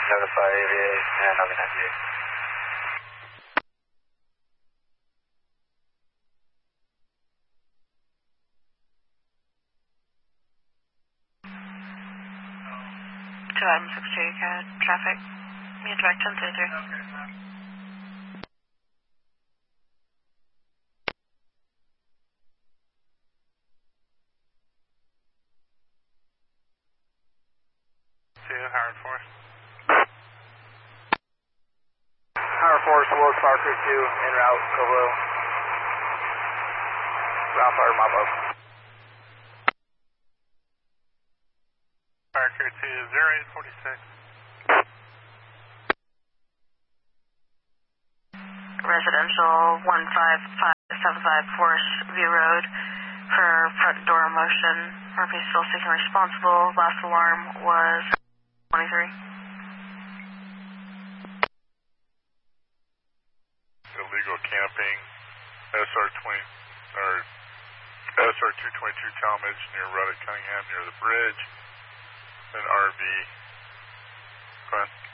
notify AVA and on the 98. To item 62, traffic. You direct 1033. Howard Forest. Howard Forest, Willis Fire Crew 2, en route, go low. Ground fire, mop up. Fire Crew 2, 0846. Residential 15575 Forest View Road for front door motion. Murphy still seeking responsible. Last alarm was 23. Illegal camping, SR 222 Talmadge near Ruddock Cunningham near the bridge. An RV. Go ahead.